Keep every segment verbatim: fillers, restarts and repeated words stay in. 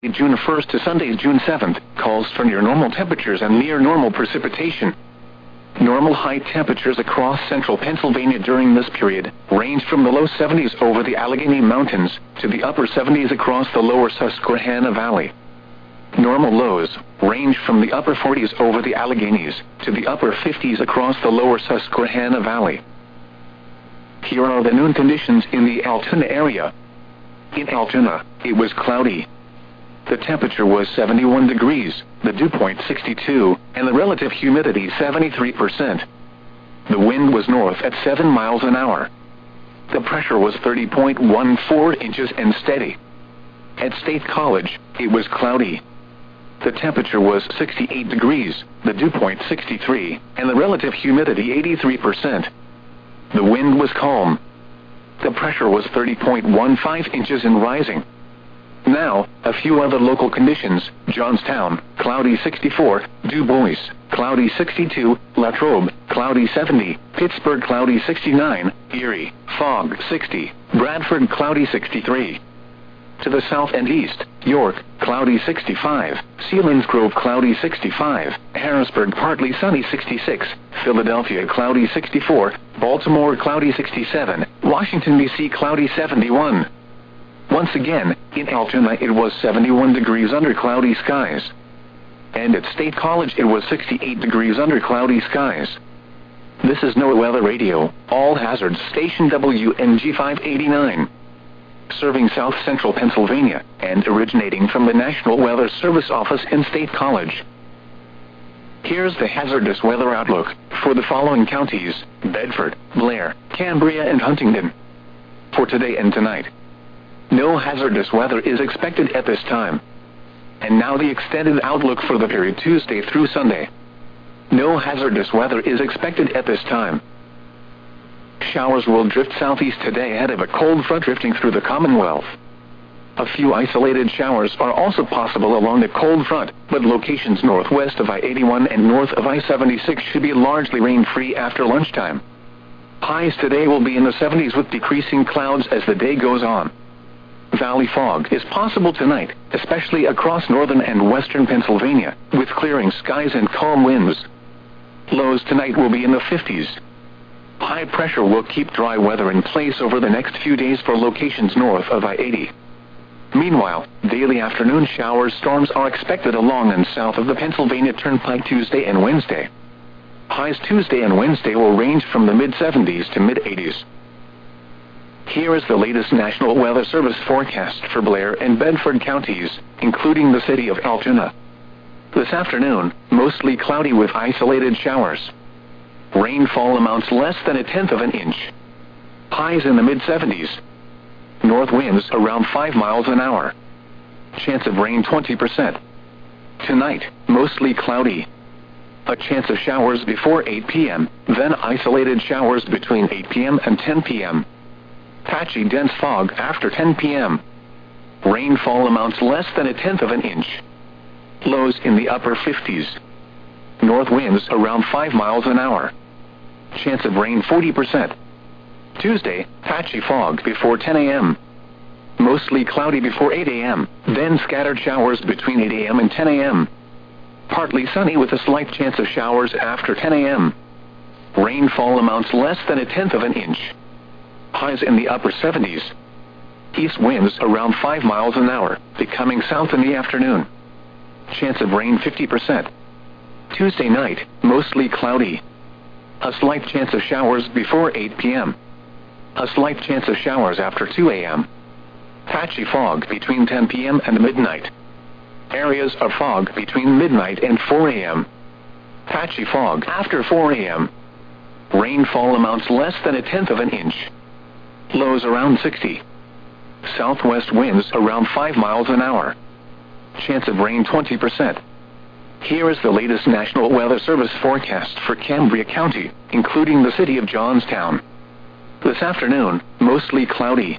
June first to Sunday, June seventh, calls for near normal temperatures and near normal precipitation. Normal high temperatures across central Pennsylvania during this period range from the low seventies over the Allegheny Mountains to the upper seventies across the lower Susquehanna Valley. Normal lows range from the upper forties over the Alleghenies to the upper fifties across the lower Susquehanna Valley. Here are the noon conditions in the Altoona area. In Altoona, it was cloudy. The temperature was seventy-one degrees, the dew point sixty-two, and the relative humidity seventy-three percent. The wind was north at seven miles an hour. The pressure was thirty point one four inches and steady. At State College, it was cloudy. The temperature was sixty-eight degrees, the dew point sixty-three, and the relative humidity eighty-three percent. The wind was calm. The pressure was thirty point one five inches and rising. Now, a few other local conditions: Johnstown, cloudy sixty-four, Du Bois, cloudy sixty-two, Latrobe, cloudy seventy, Pittsburgh, cloudy sixty-nine, Erie, fog sixty, Bradford, cloudy sixty-three. To the south and east, York, cloudy sixty-five, Selinsgrove, cloudy sixty-five, Harrisburg, partly sunny sixty-six, Philadelphia, cloudy sixty-four, Baltimore, cloudy sixty-seven, Washington, D C, cloudy seventy-one. Once again, in Altoona it was seventy-one degrees under cloudy skies. And at State College it was sixty-eight degrees under cloudy skies. This is NOAA Weather Radio, All Hazards Station W N G five eighty-nine. Serving South Central Pennsylvania, and originating from the National Weather Service office in State College. Here's the hazardous weather outlook for the following counties: Bedford, Blair, Cambria, and Huntingdon. For today and tonight, no hazardous weather is expected at this time. And now the extended outlook for the period Tuesday through Sunday. No hazardous weather is expected at this time. Showers will drift southeast today ahead of a cold front drifting through the Commonwealth. A few isolated showers are also possible along the cold front, but locations northwest of I eighty-one and north of I seventy-six should be largely rain-free after lunchtime. Highs today will be in the seventies with decreasing clouds as the day goes on. Valley fog is possible tonight, especially across northern and western Pennsylvania, with clearing skies and calm winds. Lows tonight will be in the fifties. High pressure will keep dry weather in place over the next few days for locations north of I eighty. Meanwhile, daily afternoon shower storms are expected along and south of the Pennsylvania Turnpike Tuesday and Wednesday. Highs Tuesday and Wednesday will range from the mid-seventies to mid-eighties. Here is the latest National Weather Service forecast for Blair and Bedford counties, including the city of Altoona. This afternoon, mostly cloudy with isolated showers. Rainfall amounts less than a tenth of an inch. Highs in the mid-seventies. North winds around five miles an hour. Chance of rain twenty percent. Tonight, mostly cloudy. A chance of showers before eight p.m., then isolated showers between eight p.m. and ten p.m. Patchy dense fog after ten p.m. Rainfall amounts less than a tenth of an inch. Lows in the upper fifties. North winds around five miles an hour. Chance of rain forty percent. Tuesday, patchy fog before ten a.m. Mostly cloudy before eight a.m., then scattered showers between eight a.m. and ten a.m. Partly sunny with a slight chance of showers after ten a.m. Rainfall amounts less than a tenth of an inch. Highs in the upper seventies. East winds around five miles an hour, becoming south in the afternoon. Chance of rain fifty percent. Tuesday night, mostly cloudy. A slight chance of showers before eight p.m. A slight chance of showers after two a.m. Patchy fog between ten p.m. and midnight. Areas of fog between midnight and four a.m. Patchy fog after four a.m. Rainfall amounts less than a tenth of an inch. Lows around sixty. Southwest winds around five miles an hour. Chance of rain twenty percent. Here is the latest National Weather Service forecast for Cambria County, including the city of Johnstown. This afternoon, mostly cloudy.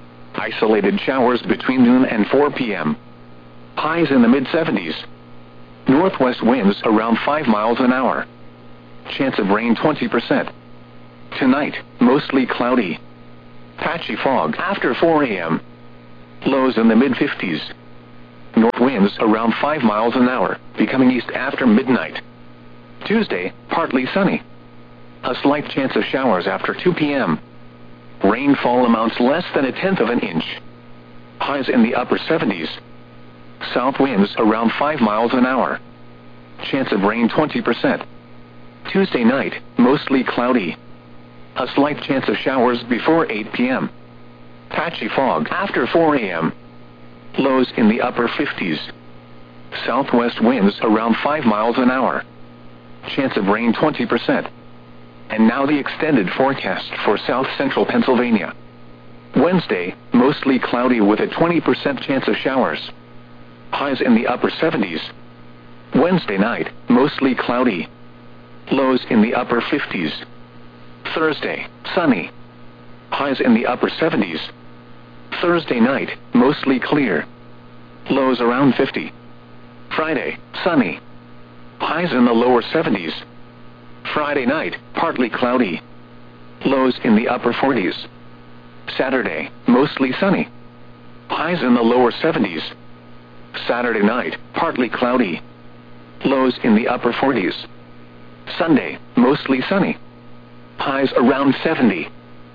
Isolated showers between noon and four p.m. Highs in the mid-seventies. Northwest winds around five miles an hour. Chance of rain twenty percent. Tonight, mostly cloudy. Patchy fog after four a.m. Lows in the mid-fifties. north winds around five miles an hour, becoming east after midnight. Tuesday, partly sunny. A slight chance of showers after two p m Rainfall amounts less than a tenth of an inch. Highs in the upper seventies. South winds around five miles an hour. Chance of rain twenty percent. Tuesday night, mostly cloudy. A slight chance of showers before eight p m Patchy fog after four a m Lows in the upper fifties. Southwest winds around five miles an hour. Chance of rain twenty percent. And now the extended forecast for south central Pennsylvania. Wednesday, mostly cloudy with a twenty percent chance of showers. Highs in the upper seventies. Wednesday night, mostly cloudy. Lows in the upper fifties. Thursday, sunny. Highs in the upper seventies. Thursday night, mostly clear. Lows around fifty. Friday, sunny. Highs in the lower seventies. Friday night, partly cloudy. Lows in the upper forties. Saturday, mostly sunny. Highs in the lower seventies. Saturday night, partly cloudy. Lows in the upper forties. Sunday, mostly sunny. Highs around seventy.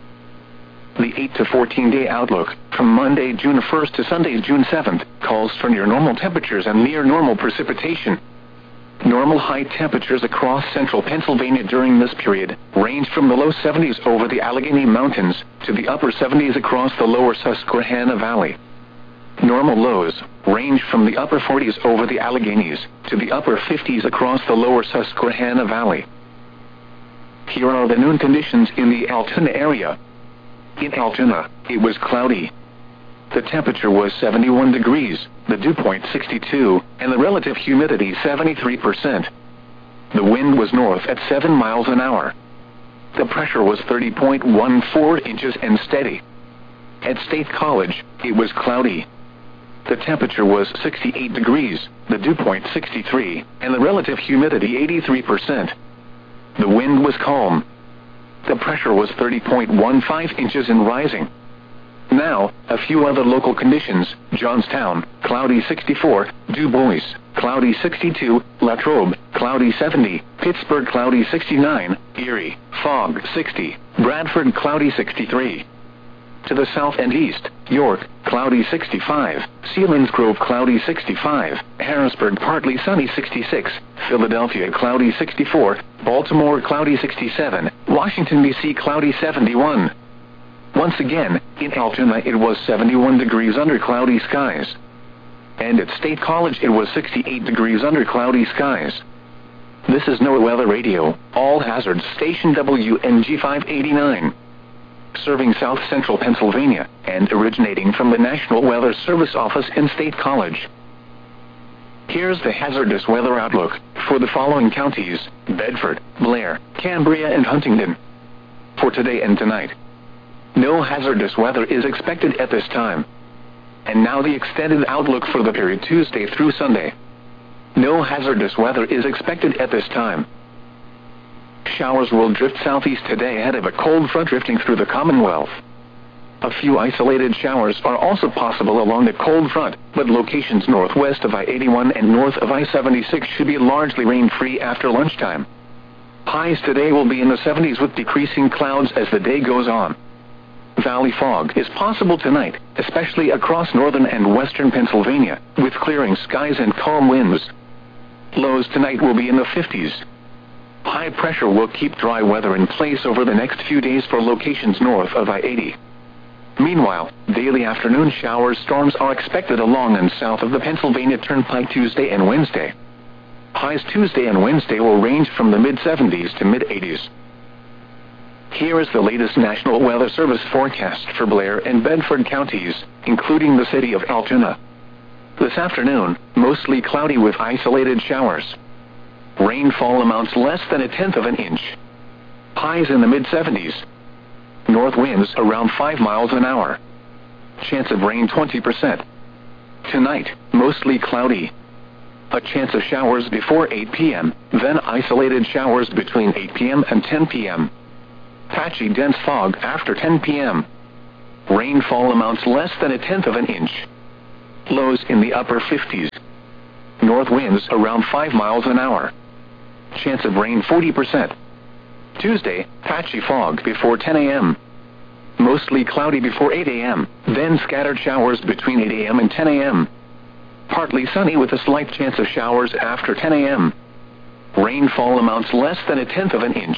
The eight to fourteen day outlook, from Monday, June first to Sunday, June seventh, calls for near normal temperatures and near normal precipitation. Normal high temperatures across central Pennsylvania during this period range from the low seventies over the Allegheny Mountains to the upper seventies across the lower Susquehanna Valley. Normal lows range from the upper forties over the Alleghenies to the upper fifties across the lower Susquehanna Valley. Here are the noon conditions in the Altoona area. In Altoona, it was cloudy. The temperature was seventy-one degrees, the dew point sixty-two, and the relative humidity seventy-three percent. The wind was north at seven miles an hour. The pressure was thirty point one four inches and steady. At State College, it was cloudy. The temperature was sixty-eight degrees, the dew point sixty-three, and the relative humidity eighty-three percent. The wind was calm. The pressure was thirty point one five inches and rising. Now, a few other local conditions: Johnstown, cloudy sixty-four, Du Bois, cloudy sixty-two, Latrobe, cloudy seventy, Pittsburgh, cloudy sixty-nine, Erie, fog sixty, Bradford, cloudy sixty-three. To the south and east, York, cloudy sixty-five, Selinsgrove, cloudy sixty-five, Harrisburg, partly sunny sixty-six, Philadelphia, cloudy sixty-four, Baltimore, cloudy sixty-seven, Washington, D C, cloudy seventy-one. Once again, in Altoona it was seventy-one degrees under cloudy skies. And at State College it was sixty-eight degrees under cloudy skies. This is NOAA Weather Radio, all hazards station W N G five eighty-nine. Serving south central Pennsylvania, and originating from the National Weather Service office in State College. Here's the hazardous weather outlook for the following counties: Bedford, Blair, Cambria, and Huntingdon. For today and tonight, no hazardous weather is expected at this time. And now the extended outlook for the period Tuesday through Sunday. No hazardous weather is expected at this time. Showers will drift southeast today ahead of a cold front drifting through the Commonwealth. A few isolated showers are also possible along the cold front, but locations northwest of I eighty-one and north of I seventy-six should be largely rain-free after lunchtime. Highs today will be in the seventies with decreasing clouds as the day goes on. Valley fog is possible tonight, especially across northern and western Pennsylvania, with clearing skies and calm winds. Lows tonight will be in the fifties. High pressure will keep dry weather in place over the next few days for locations north of I eighty. Meanwhile, daily afternoon showers storms are expected along and south of the Pennsylvania Turnpike Tuesday and Wednesday. Highs Tuesday and Wednesday will range from the mid-seventies to mid-eighties. Here is the latest National Weather Service forecast for Blair and Bedford counties, including the city of Altoona. This afternoon, mostly cloudy with isolated showers. Rainfall amounts less than a tenth of an inch. Highs in the mid-seventies. North winds around five miles an hour. Chance of rain twenty percent. Tonight, mostly cloudy. A chance of showers before eight p m, then isolated showers between eight p m and ten p m Patchy dense fog after ten p m Rainfall amounts less than a tenth of an inch. Lows in the upper fifties. North winds around five miles an hour. Chance of rain forty percent. Tuesday, patchy fog before ten a m Mostly cloudy before eight a m, then scattered showers between eight a m and ten a m Partly sunny with a slight chance of showers after ten a m Rainfall amounts less than a tenth of an inch.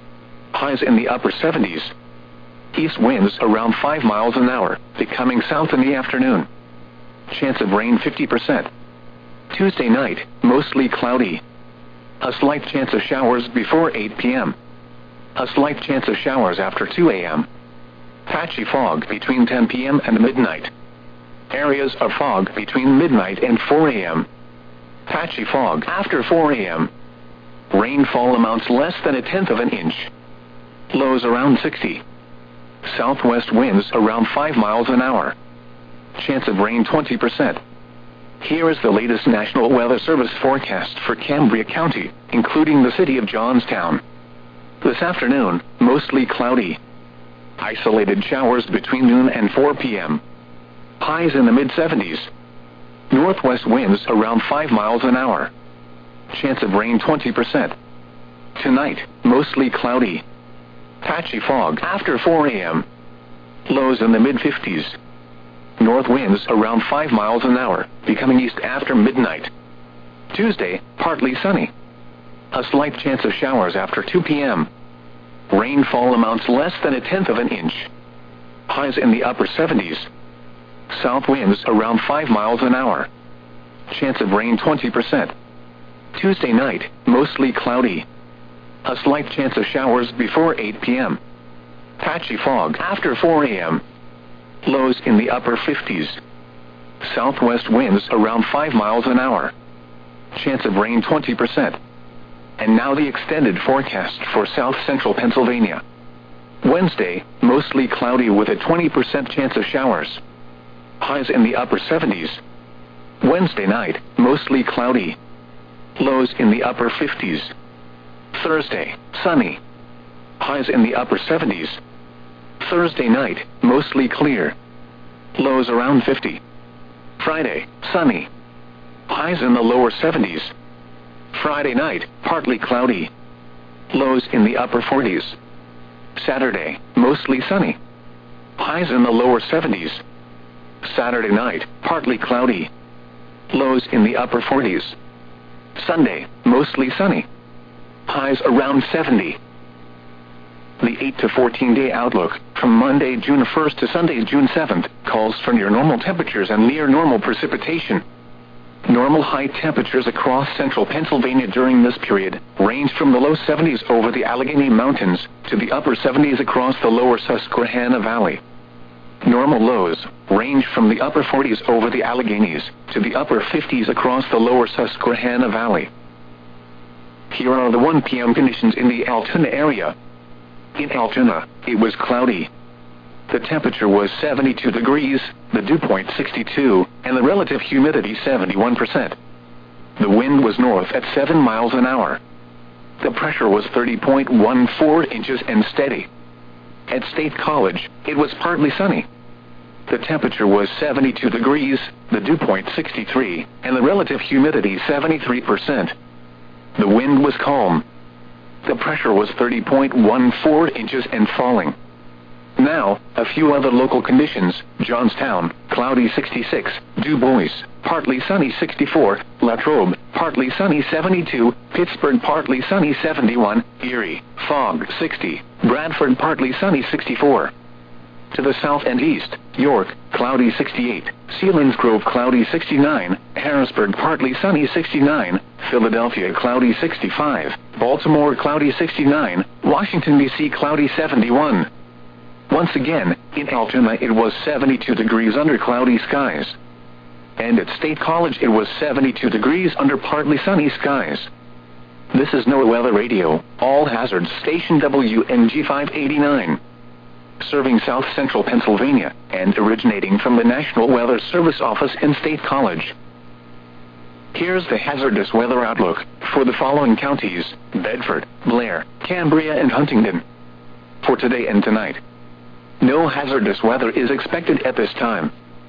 Highs in the upper seventies. East winds around five miles an hour, becoming south in the afternoon. Chance of rain fifty percent. Tuesday night, mostly cloudy. A slight chance of showers before eight p m A slight chance of showers after two a m Patchy fog between ten p m and midnight. Areas of fog between midnight and four a m Patchy fog after four a m Rainfall amounts less than a tenth of an inch. Lows around sixty. Southwest winds around five miles an hour. Chance of rain twenty percent. Here is the latest National Weather Service forecast for Cambria County, including the city of Johnstown. This afternoon, mostly cloudy. Isolated showers between noon and four p m Highs in the mid seventies. Northwest winds around five miles an hour. Chance of rain twenty percent. Tonight, mostly cloudy. Patchy fog after four a m Lows in the mid fifties. North winds around five miles an hour, becoming east after midnight. Tuesday, partly sunny. A slight chance of showers after two p m Rainfall amounts less than a tenth of an inch. Highs in the upper seventies. South winds around five miles an hour. Chance of rain twenty percent. Tuesday night, mostly cloudy. A slight chance of showers before eight p m Patchy fog after four a m Lows in the upper fifties. Southwest winds around five miles an hour. Chance of rain twenty percent. And now the extended forecast for south central Pennsylvania. Wednesday, mostly cloudy with a twenty percent chance of showers. Highs in the upper seventies. Wednesday night, mostly cloudy. Lows in the upper fifties. Thursday, sunny. Highs in the upper seventies. Thursday night, mostly clear. Lows around fifty. Friday, sunny. Highs in the lower seventies. Friday night, partly cloudy. Lows in the upper forties. Saturday, mostly sunny. Highs in the lower seventies. Saturday night, partly cloudy. Lows in the upper forties. Sunday, mostly sunny. Highs around seventy. The eight to fourteen day outlook, from Monday, June first to Sunday, June seventh, calls for near normal temperatures and near normal precipitation. Normal high temperatures across central Pennsylvania during this period range from the low seventies over the Allegheny Mountains to the upper seventies across the lower Susquehanna Valley. Normal lows range from the upper forties over the Alleghenies to the upper fifties across the lower Susquehanna Valley. Here are the one p m conditions in the Altoona area. In Altoona, it was cloudy. The temperature was seventy-two degrees, the dew point sixty-two, and the relative humidity seventy-one percent. The wind was north at seven miles an hour. The pressure was thirty point one four inches and steady. At State College, it was partly sunny. The temperature was seventy-two degrees, the dew point sixty-three, and the relative humidity seventy-three percent. The wind was calm. The pressure was thirty point one four inches and falling. Now, a few other local conditions: Johnstown, cloudy sixty-six, Du Bois, partly sunny sixty-four, Latrobe, partly sunny seventy-two, Pittsburgh, partly sunny seventy-one, Erie, fog sixty, Bradford, partly sunny sixty-four. To the south and east, York, cloudy sixty-eight, Selinsgrove, cloudy sixty-nine, Harrisburg, partly sunny sixty-nine, Philadelphia, cloudy sixty-five, Baltimore, cloudy sixty-nine, Washington, D C, cloudy seventy-one. Once again, in Altoona it was seventy-two degrees under cloudy skies. And at State College it was seventy-two degrees under partly sunny skies. This is NOAA Weather Radio, All Hazards Station W N G five eighty-nine. Serving south central Pennsylvania, and originating from the National Weather Service office in State College. Here's the hazardous weather outlook for the following counties: Bedford, Blair, Cambria, and Huntingdon. For today and tonight, no hazardous weather is expected at this time.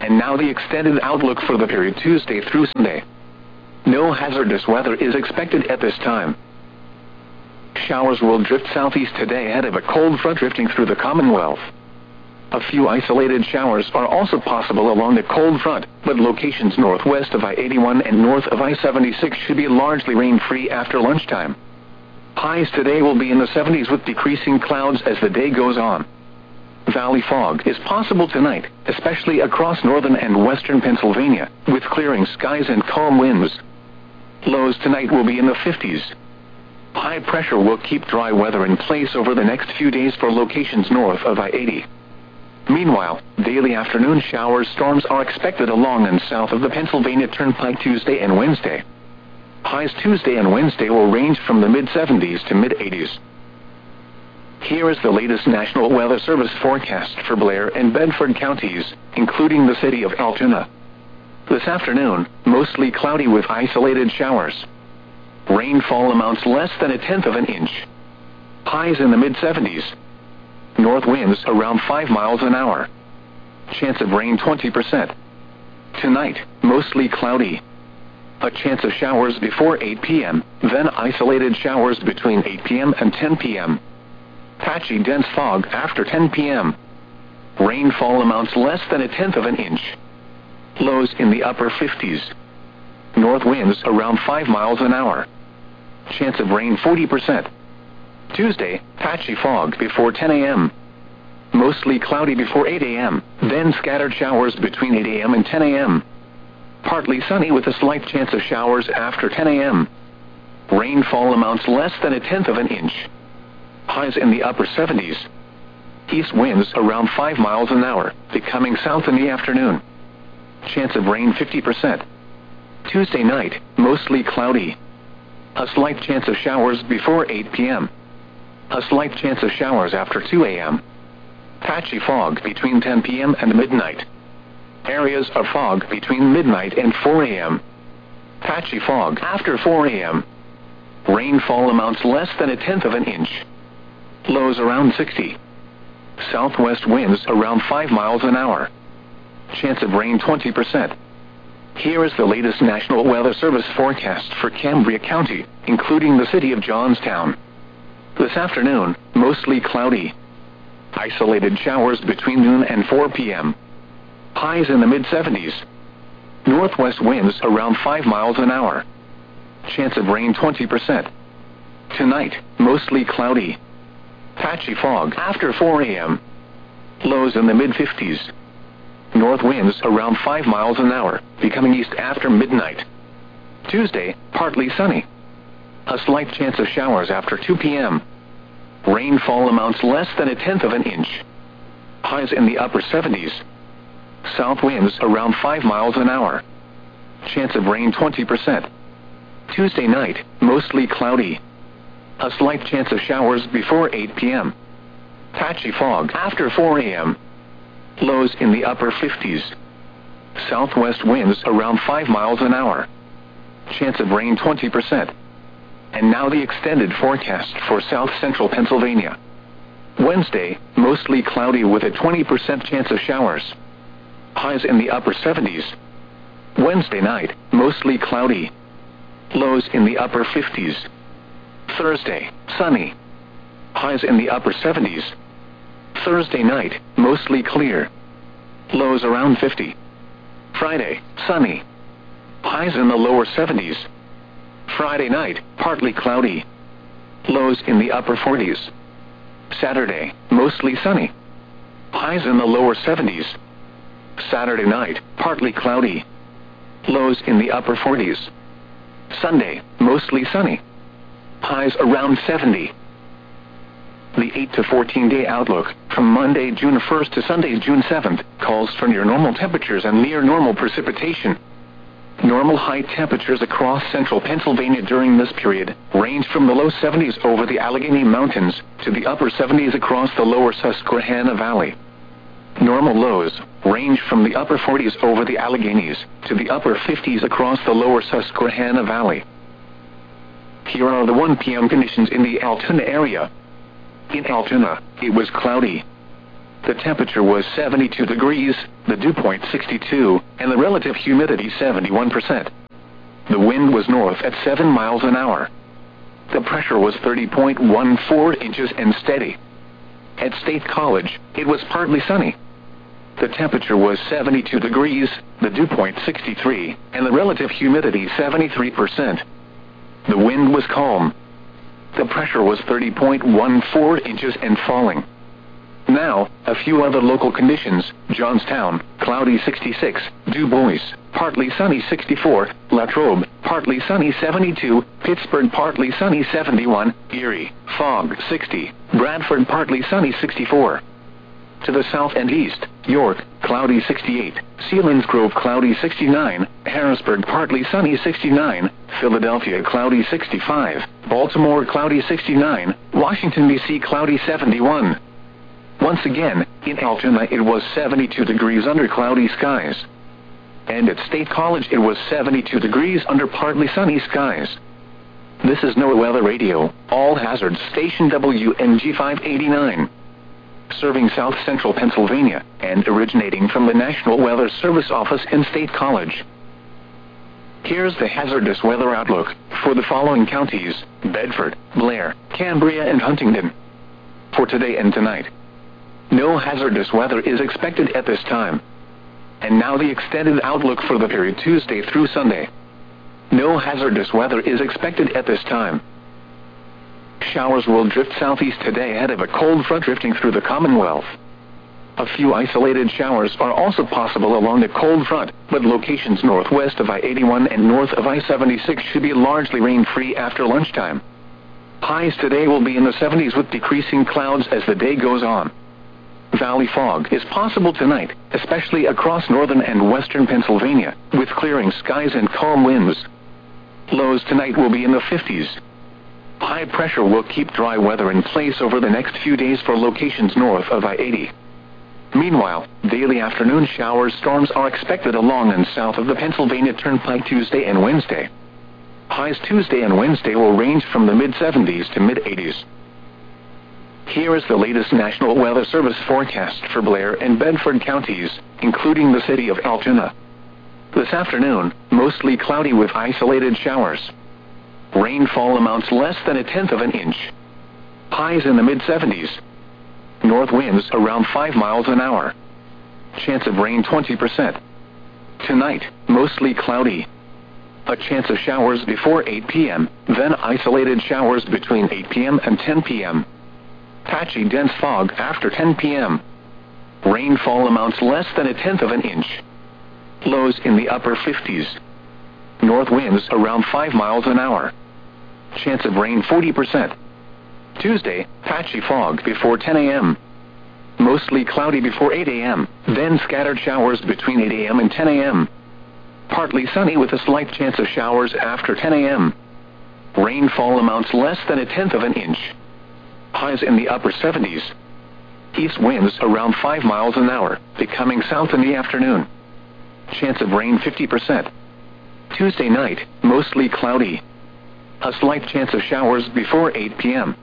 And now the extended outlook for the period Tuesday through Sunday. No hazardous weather is expected at this time. Showers will drift southeast today ahead of a cold front drifting through the Commonwealth. A few isolated showers are also possible along the cold front, but locations northwest of I eighty-one and north of I seventy-six should be largely rain-free after lunchtime. Highs today will be in the seventies with decreasing clouds as the day goes on. Valley fog is possible tonight, especially across northern and western Pennsylvania, with clearing skies and calm winds. Lows tonight will be in the fifties. High pressure will keep dry weather in place over the next few days for locations north of I eighty. Meanwhile, daily afternoon showers storms are expected along and south of the Pennsylvania Turnpike Tuesday and Wednesday. Highs Tuesday and Wednesday will range from the mid-seventies to mid-eighties. Here is the latest National Weather Service forecast for Blair and Bedford counties, including the city of Altoona. This afternoon, mostly cloudy with isolated showers. Rainfall amounts less than a tenth of an inch. Highs in the mid-seventies. North winds around five miles an hour. Chance of rain twenty percent. Tonight, mostly cloudy. A chance of showers before eight p m, then isolated showers between eight p m and ten p m Patchy dense fog after ten p m Rainfall amounts less than a tenth of an inch. Lows in the upper fifties. North winds around five miles an hour. Chance of rain forty percent. Tuesday, patchy fog before ten a m Mostly cloudy before eight a m, then scattered showers between eight a m and ten a m Partly sunny with a slight chance of showers after ten a m Rainfall amounts less than a tenth of an inch. Highs in the upper seventies. East winds around five miles an hour, becoming south in the afternoon. Chance of rain fifty percent. Tuesday night, mostly cloudy. A slight chance of showers before eight p m A slight chance of showers after two a m Patchy fog between ten p m and midnight. Areas of fog between midnight and four a m Patchy fog after four a m Rainfall amounts less than a tenth of an inch. Lows around sixty. Southwest winds around five miles an hour. Chance of rain twenty percent. Here is the latest National Weather Service forecast for Cambria County, including the city of Johnstown. This afternoon, mostly cloudy. Isolated showers between noon and four p m Highs in the mid-seventies. Northwest winds around five miles an hour. Chance of rain twenty percent. Tonight, mostly cloudy. Patchy fog after four a m Lows in the mid-fifties. North winds around five miles an hour, becoming east after midnight. Tuesday, partly sunny. A slight chance of showers after two p m Rainfall amounts less than a tenth of an inch. Highs in the upper seventies. South winds around five miles an hour. Chance of rain twenty percent. Tuesday night, mostly cloudy. A slight chance of showers before eight p m Patchy fog after four a m Lows in the upper fifties. Southwest winds around five miles an hour. Chance of rain twenty percent. And now the extended forecast for south central Pennsylvania. Wednesday, mostly cloudy with a twenty percent chance of showers. Highs in the upper seventies. Wednesday night, mostly cloudy. Lows in the upper fifties. Thursday, sunny. Highs in the upper seventies. Thursday night, mostly clear. Lows around fifty. Friday, sunny. Highs in the lower seventies. Friday night, partly cloudy. Lows in the upper forties. Saturday, mostly sunny. Highs in the lower seventies. Saturday night, partly cloudy. Lows in the upper forties. Sunday, mostly sunny. Highs around seventy. The eight to fourteen day outlook, from Monday, June first to Sunday, June seventh, calls for near normal temperatures and near normal precipitation. Normal high temperatures across central Pennsylvania during this period range from the low seventies over the Allegheny Mountains to the upper seventies across the lower Susquehanna Valley. Normal lows range from the upper forties over the Alleghenies to the upper fifties across the lower Susquehanna Valley. Here are the one p m conditions in the Altoona area. In Altoona, it was cloudy. The temperature was seventy-two degrees, the dew point sixty-two, and the relative humidity seventy-one percent. The wind was north at seven miles an hour. The pressure was thirty point one four inches and steady. At State College, it was partly sunny. The temperature was seventy-two degrees, the dew point sixty-three, and the relative humidity seventy-three percent. The wind was calm. The pressure was thirty point one four inches and falling. Now, a few other local conditions: Johnstown, cloudy sixty-six, Du Bois, partly sunny sixty-four, Latrobe, partly sunny seventy-two, Pittsburgh partly sunny seventy-one, Erie, fog sixty, Bradford partly sunny sixty-four. To the south and east, York, cloudy sixty-eight, Selinsgrove cloudy sixty-nine, Harrisburg partly sunny sixty-nine, Philadelphia cloudy sixty-five, Baltimore cloudy sixty-nine, Washington D C cloudy seventy-one. Once again, in Altoona it was seventy-two degrees under cloudy skies. And at State College it was seventy-two degrees under partly sunny skies. This is NOAA Weather Radio, All Hazards Station W N G five eighty-nine. Serving South Central Pennsylvania, and originating from the National Weather Service office in State College. Here's the hazardous weather outlook for the following counties: Bedford, Blair, Cambria, and Huntingdon. For today and tonight, no hazardous weather is expected at this time. And now the extended outlook for the period Tuesday through Sunday. No hazardous weather is expected at this time. Showers will drift southeast today ahead of a cold front drifting through the Commonwealth. A few isolated showers are also possible along the cold front, but locations northwest of I eighty-one and north of I seventy-six should be largely rain-free after lunchtime. Highs today will be in the seventies with decreasing clouds as the day goes on. Valley fog is possible tonight, especially across northern and western Pennsylvania, with clearing skies and calm winds. Lows tonight will be in the fifties. High pressure will keep dry weather in place over the next few days for locations north of I eighty. Meanwhile, daily afternoon shower storms are expected along and south of the Pennsylvania Turnpike Tuesday and Wednesday. Highs Tuesday and Wednesday will range from the mid-seventies to mid-eighties. Here is the latest National Weather Service forecast for Blair and Bedford counties, including the city of Altoona. This afternoon, mostly cloudy with isolated showers. Rainfall amounts less than a tenth of an inch. Highs in the mid-seventies. North winds around five miles an hour. Chance of rain twenty percent. Tonight, mostly cloudy. A chance of showers before eight p m, then isolated showers between eight p m and ten p m Patchy dense fog after ten p m Rainfall amounts less than a tenth of an inch. Lows in the upper fifties. North winds around five miles an hour. Chance of rain forty percent. Tuesday, patchy fog before ten a m Mostly cloudy before eight a m, then scattered showers between eight a m and ten a m Partly sunny with a slight chance of showers after ten a m Rainfall amounts less than a tenth of an inch. Highs in the upper seventies. East winds around five miles an hour, becoming south in the afternoon. Chance of rain fifty percent. Tuesday night, mostly cloudy. A slight chance of showers before eight p m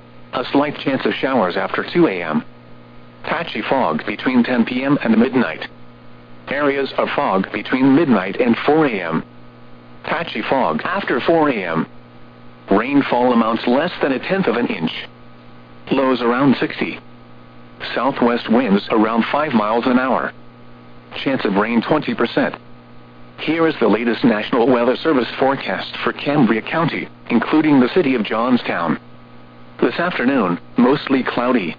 A slight chance of showers after two a m Patchy fog between ten p m and midnight. Areas of fog between midnight and four a m Patchy fog after four a m Rainfall amounts less than a tenth of an inch. Lows around sixty. Southwest winds around five miles an hour. Chance of rain twenty percent. Here is the latest National Weather Service forecast for Cambria County, including the city of Johnstown. This afternoon, mostly cloudy.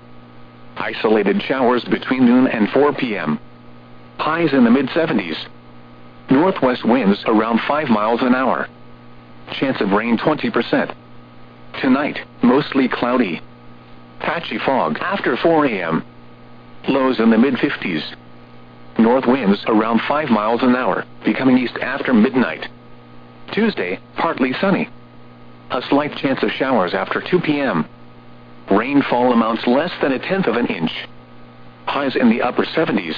Isolated showers between noon and four p m Highs in the mid-seventies. Northwest winds around five miles an hour. Chance of rain twenty percent. Tonight, mostly cloudy. Patchy fog after four a m Lows in the mid-fifties. North winds around five miles an hour, becoming east after midnight. Tuesday, partly sunny. A slight chance of showers after two p m Rainfall amounts less than a tenth of an inch. Highs in the upper seventies.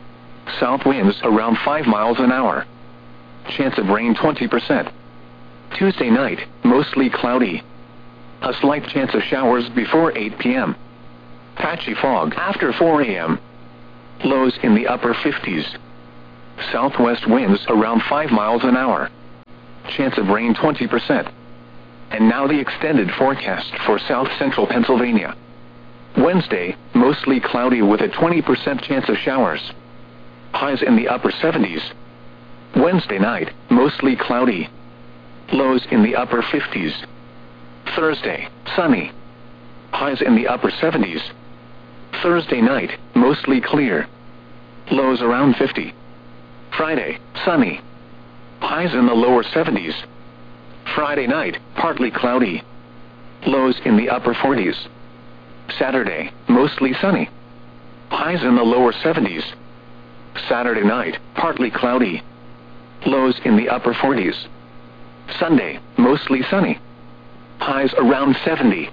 South winds around five miles an hour. Chance of rain twenty percent. Tuesday night, mostly cloudy. A slight chance of showers before eight p m patchy fog after four A M Lows in the upper fifties. Southwest winds around five miles an hour. Chance of rain twenty percent. And now the extended forecast for south central Pennsylvania. Wednesday, mostly cloudy with a twenty percent chance of showers. Highs in the upper seventies. Wednesday night, mostly cloudy. Lows in the upper fifties. Thursday, sunny. Highs in the upper seventies. Thursday night, mostly clear. Lows around fifty. Friday, sunny. Highs in the lower seventies. Friday night, partly cloudy. Lows in the upper forties. Saturday, mostly sunny. Highs in the lower seventies. Saturday night, partly cloudy. Lows in the upper forties. Sunday, mostly sunny. Highs around seventy.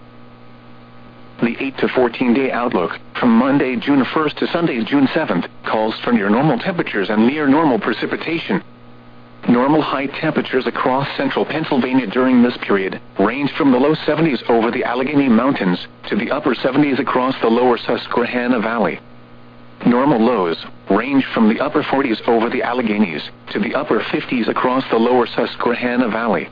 The eight to fourteen day outlook, from Monday, June first to Sunday, June seventh, calls for near normal temperatures and near normal precipitation. Normal high temperatures across central Pennsylvania during this period range from the low seventies over the Allegheny Mountains to the upper seventies across the lower Susquehanna Valley. Normal lows range from the upper forties over the Alleghenies to the upper fifties across the lower Susquehanna Valley.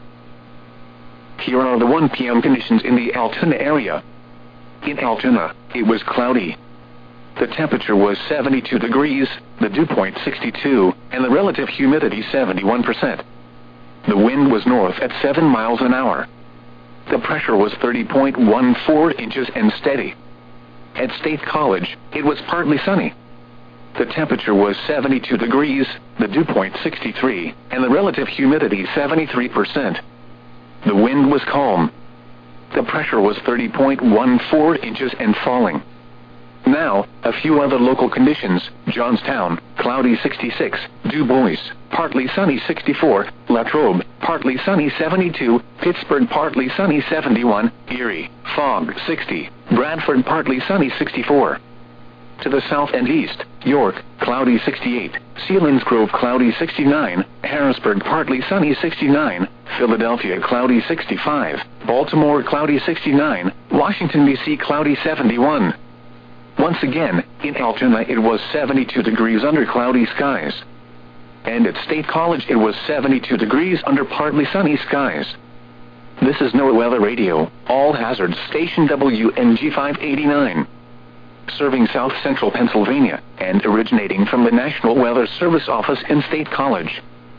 Here are the one P M conditions in the Altoona area. In Altoona, it was cloudy. The temperature was seventy-two degrees, the dew point sixty-two, and the relative humidity seventy-one percent. The wind was north at seven miles an hour. The pressure was thirty point one four inches and steady. At State College, it was partly sunny. The temperature was seventy-two degrees, the dew point sixty-three, and the relative humidity seventy-three percent. The wind was calm. The pressure was thirty point one four inches and falling. Now, a few other local conditions: Johnstown, cloudy sixty-six, Du Bois, partly sunny sixty-four, Latrobe, partly sunny seventy-two, Pittsburgh, partly sunny seventy-one, Erie, fog sixty, Bradford, partly sunny sixty-four. To the south and east, York, cloudy sixty-eight, Selinsgrove, cloudy sixty-nine, Harrisburg, partly sunny sixty-nine, Philadelphia, cloudy sixty-five, Baltimore, cloudy sixty-nine, Washington, D C, cloudy seventy-one. Once again, in Altoona it was seventy-two degrees under cloudy skies. And at State College it was seventy-two degrees under partly sunny skies. This is NOAA Weather Radio, all hazards, station W N G five eighty-nine. Serving south central Pennsylvania, and originating from the National Weather Service office in State College.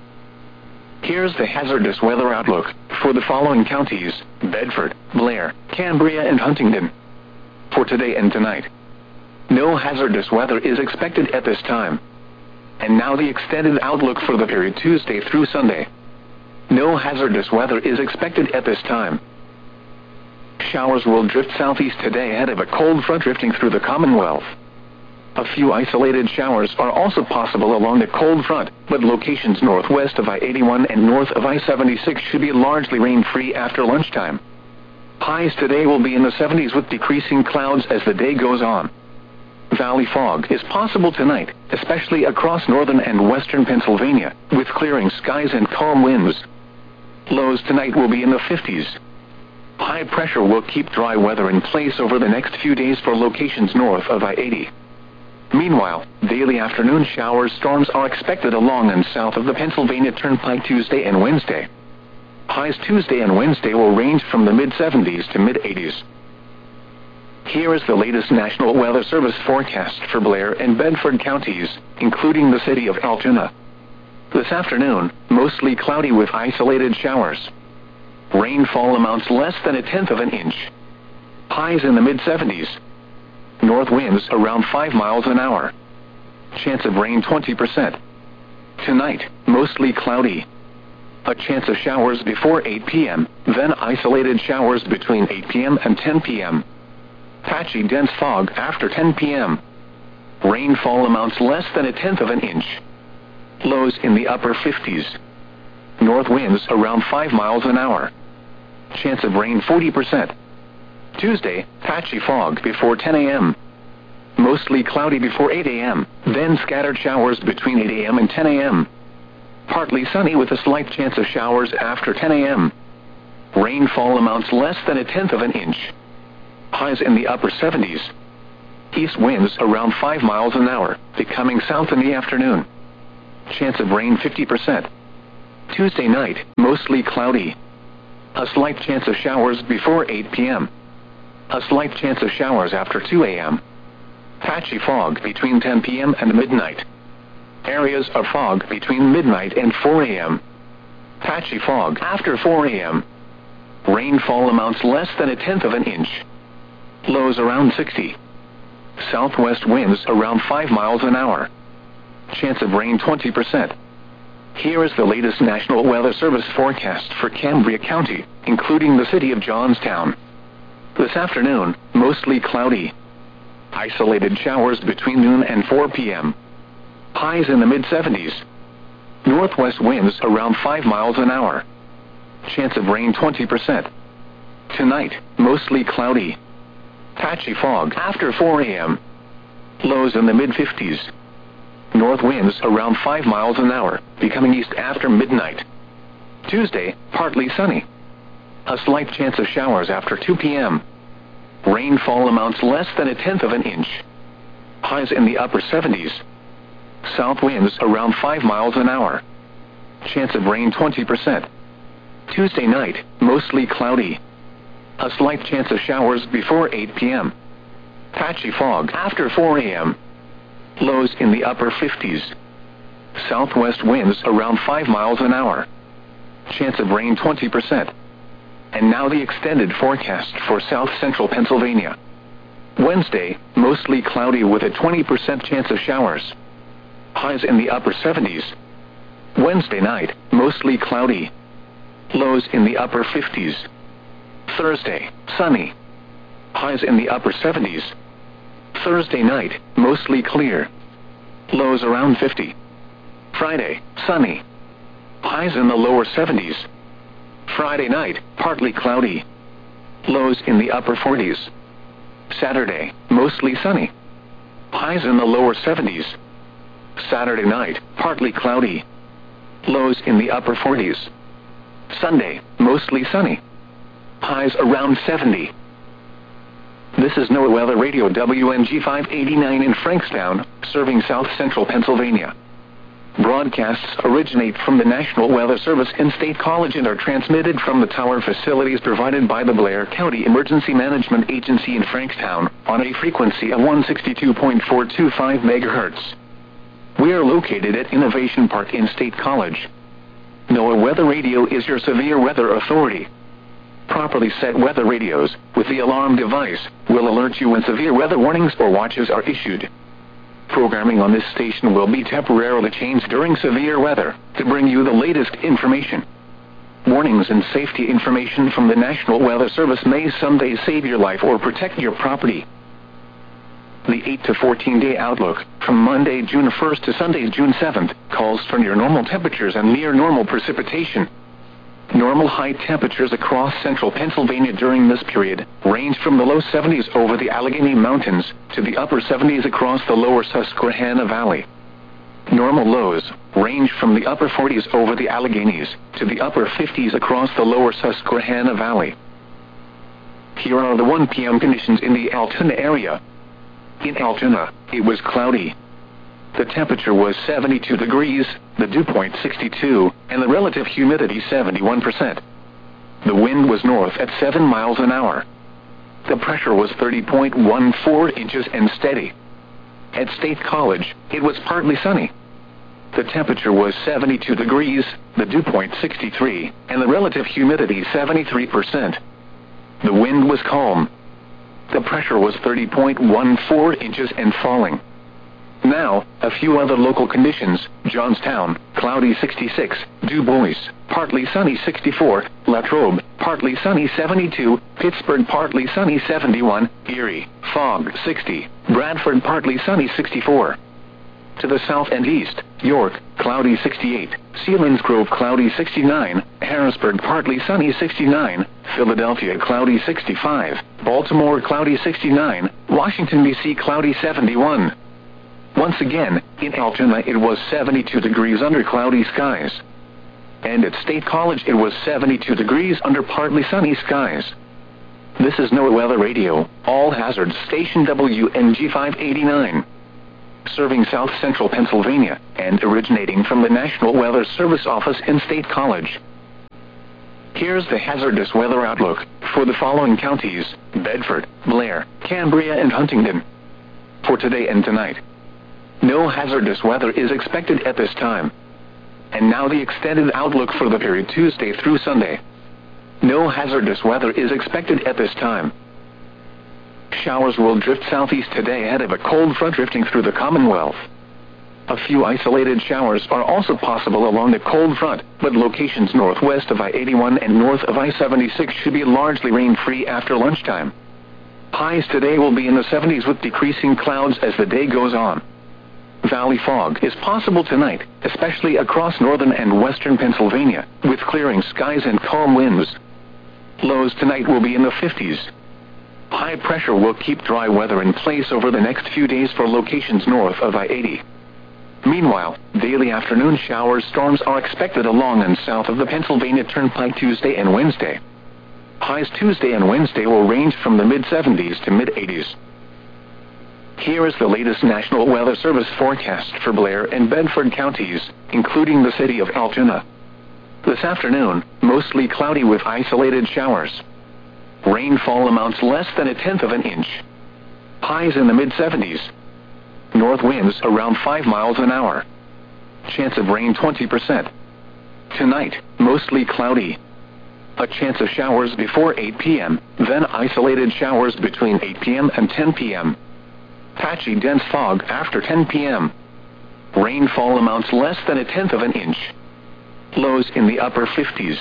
Here's the hazardous weather outlook for the following counties: Bedford, Blair, Cambria, and Huntingdon. For today and tonight. No hazardous weather is expected at this time. And now the extended outlook for the period Tuesday through Sunday. No hazardous weather is expected at this time. Showers will drift southeast today ahead of a cold front drifting through the Commonwealth. A few isolated showers are also possible along the cold front, but locations northwest of I eighty-one and north of I seventy-six should be largely rain-free after lunchtime. Highs today will be in the seventies with decreasing clouds as the day goes on. Valley fog is possible tonight, especially across northern and western Pennsylvania, with clearing skies and calm winds. Lows tonight will be in the fifties. High pressure will keep dry weather in place over the next few days for locations north of I eighty. Meanwhile, daily afternoon shower storms are expected along and south of the Pennsylvania Turnpike Tuesday and Wednesday. Highs Tuesday and Wednesday will range from the mid-seventies to mid-eighties. Here is the latest National Weather Service forecast for Blair and Bedford counties, including the city of Altoona. This afternoon, mostly cloudy with isolated showers. Rainfall amounts less than a tenth of an inch. Highs in the mid-seventies. North winds around five miles an hour. Chance of rain twenty percent. Tonight, mostly cloudy. A chance of showers before eight p m, then isolated showers between eight p m and ten p m Patchy dense fog after ten p m Rainfall amounts less than a tenth of an inch. Lows in the upper fifties. North winds around five miles an hour. Chance of rain forty percent. Tuesday, patchy fog before ten a m Mostly cloudy before eight a m, then scattered showers between eight a m and ten a m Partly sunny with a slight chance of showers after ten a m Rainfall amounts less than a tenth of an inch. Highs in the upper seventies. East winds around five miles an hour, becoming south in the afternoon. Chance of rain fifty percent. Tuesday night, mostly cloudy. A slight chance of showers before eight p m A slight chance of showers after two a m Patchy fog between ten p m and midnight. Areas of fog between midnight and four a m Patchy fog after four a m Rainfall amounts less than a tenth of an inch. Lows around sixty. Southwest winds around five miles an hour. Chance of rain twenty percent. Here is the latest National Weather Service forecast for Cambria County, including the city of Johnstown. This afternoon, mostly cloudy. Isolated showers between noon and four p m Highs in the mid seventies. Northwest winds around five miles an hour. Chance of rain twenty percent. Tonight, mostly cloudy. Patchy fog after four a m Lows in the mid fifties. North winds around five miles an hour, becoming east after midnight. Tuesday, partly sunny. A slight chance of showers after two p m Rainfall amounts less than a tenth of an inch. Highs in the upper seventies. South winds around five miles an hour. Chance of rain twenty percent. Tuesday night, mostly cloudy. A slight chance of showers before eight p m Patchy fog after four a m Lows in the upper fifties. Southwest winds around five miles an hour. Chance of rain twenty percent. And now the extended forecast for south central Pennsylvania. Wednesday, mostly cloudy with a twenty percent chance of showers. Highs in the upper seventies. Wednesday night, mostly cloudy. Lows in the upper fifties. Thursday, sunny. Highs in the upper seventies. Thursday night, mostly clear. Lows around fifty. Friday, sunny. Highs in the lower seventies. Friday night, partly cloudy. Lows in the upper forties. Saturday, mostly sunny. Highs in the lower seventies. Saturday night, partly cloudy. Lows in the upper forties. Sunday, mostly sunny. Highs around seventy. This is NOAA Weather Radio W N G five eighty-nine in Frankstown, serving south central Pennsylvania. Broadcasts originate from the National Weather Service in State College and are transmitted from the tower facilities provided by the Blair County Emergency Management Agency in Frankstown on a frequency of one sixty-two point four two five megahertz. We are located at Innovation Park in State College. NOAA Weather Radio is your severe weather authority. Properly set weather radios, with the alarm device, will alert you when severe weather warnings or watches are issued. Programming on this station will be temporarily changed during severe weather, to bring you the latest information. Warnings and safety information from the National Weather Service may someday save your life or protect your property. The eight to fourteen day outlook, from Monday, June first to Sunday, June seventh, calls for near normal temperatures and near normal precipitation. Normal high temperatures across central Pennsylvania during this period range from the low seventies over the Allegheny Mountains to the upper seventies across the lower Susquehanna Valley. Normal lows range from the upper forties over the Alleghenies to the upper fifties across the lower Susquehanna Valley. Here are the one p m conditions in the Altoona area. In Altoona, it was cloudy. The temperature was seventy-two degrees, the dew point sixty-two, and the relative humidity seventy-one percent. The wind was north at seven miles an hour. The pressure was thirty point one four inches and steady. At State College, it was partly sunny. The temperature was seventy-two degrees, the dew point sixty-three, and the relative humidity seventy-three percent. The wind was calm. The pressure was thirty point one four inches and falling. Now, a few other local conditions: Johnstown, cloudy sixty-six, Du Bois, partly sunny sixty-four, Latrobe, partly sunny seventy-two, Pittsburgh, partly sunny seventy-one, Erie, fog sixty, Bradford, partly sunny sixty-four. To the south and east, York, cloudy sixty-eight, Selinsgrove, cloudy sixty-nine, Harrisburg, partly sunny sixty-nine, Philadelphia, cloudy sixty-five, Baltimore, cloudy sixty-nine, Washington, D C, cloudy seventy-one. Once again, in Altoona it was seventy-two degrees under cloudy skies. And at State College it was seventy-two degrees under partly sunny skies. This is NOAA Weather Radio, all hazards station W N G five eighty-nine. Serving South Central Pennsylvania, and originating from the National Weather Service office in State College. Here's the hazardous weather outlook for the following counties: Bedford, Blair, Cambria, and Huntingdon. For today and tonight, no hazardous weather is expected at this time. And now the extended outlook for the period Tuesday through Sunday. No hazardous weather is expected at this time. Showers will drift southeast today ahead of a cold front drifting through the Commonwealth. A few isolated showers are also possible along the cold front, but locations northwest of I eighty-one and north of I seventy-six should be largely rain-free after lunchtime. Highs today will be in the seventies with decreasing clouds as the day goes on. Valley fog is possible tonight, especially across northern and western Pennsylvania, with clearing skies and calm winds. Lows tonight will be in the fifties. High pressure will keep dry weather in place over the next few days for locations north of I eighty. Meanwhile, daily afternoon shower storms are expected along and south of the Pennsylvania Turnpike Tuesday and Wednesday. Highs Tuesday and Wednesday will range from the mid-seventies to mid-eighties. Here is the latest National Weather Service forecast for Blair and Bedford counties, including the city of Altoona. This afternoon, mostly cloudy with isolated showers. Rainfall amounts less than a tenth of an inch. Highs in the mid-seventies. North winds around five miles an hour. Chance of rain twenty percent. Tonight, mostly cloudy. A chance of showers before eight p m, then isolated showers between eight p m and ten p m Patchy dense fog after ten p m Rainfall amounts less than a tenth of an inch. Lows in the upper fifties.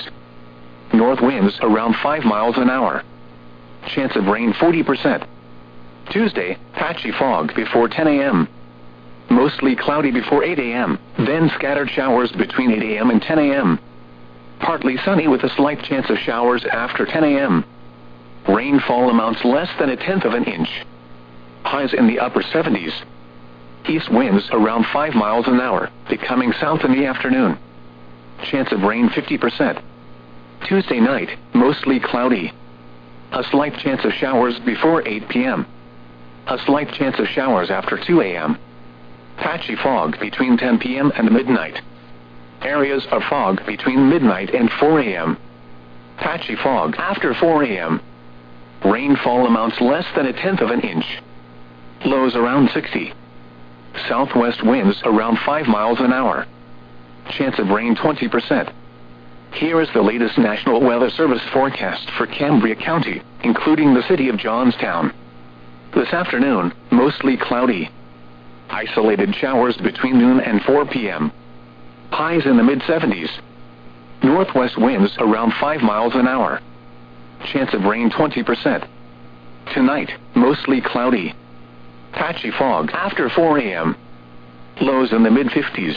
North winds around five miles an hour. Chance of rain forty percent. Tuesday, patchy fog before ten a m Mostly cloudy before eight a m, then scattered showers between eight a m and ten a m Partly sunny with a slight chance of showers after ten a m Rainfall amounts less than a tenth of an inch. Highs in the upper seventies. East winds around five miles an hour, becoming south in the afternoon. Chance of rain fifty percent. Tuesday night, mostly cloudy. A slight chance of showers before eight p m A slight chance of showers after two a m Patchy fog between ten p m and midnight. Areas of fog between midnight and four a m Patchy fog after four a m Rainfall amounts less than a tenth of an inch. Lows around sixty. Southwest winds around five miles an hour. Chance of rain twenty percent. Here is the latest National Weather Service forecast for Cambria County, including the city of Johnstown. This afternoon, mostly cloudy. Isolated showers between noon and four p m Highs in the mid-seventies. Northwest winds around five miles an hour. Chance of rain twenty percent. Tonight, mostly cloudy. Patchy fog after four a m Lows in the mid-fifties.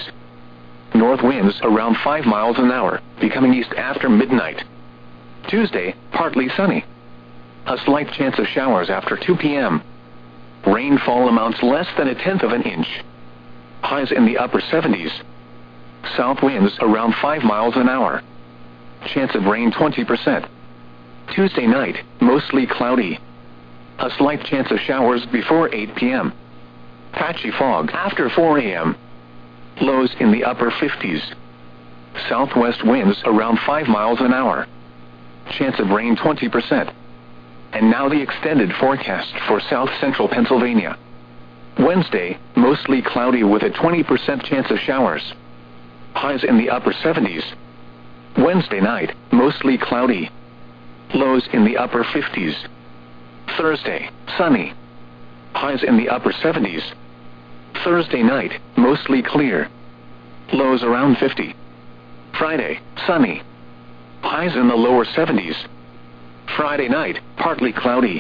North winds around five miles an hour, becoming east after midnight. Tuesday, partly sunny. A slight chance of showers after two p m Rainfall amounts less than a tenth of an inch. Highs in the upper seventies. South winds around five miles an hour. Chance of rain twenty percent. Tuesday night, mostly cloudy. A slight chance of showers before eight p m Patchy fog after four a m Lows in the upper fifties. Southwest winds around five miles an hour. Chance of rain twenty percent. And now the extended forecast for south central Pennsylvania. Wednesday, mostly cloudy with a twenty percent chance of showers. Highs in the upper seventies. Wednesday night, mostly cloudy. Lows in the upper fifties. Thursday, sunny. Highs in the upper seventies. Thursday night, mostly clear. Lows around fifty. Friday, sunny. Highs in the lower seventies. Friday night, partly cloudy.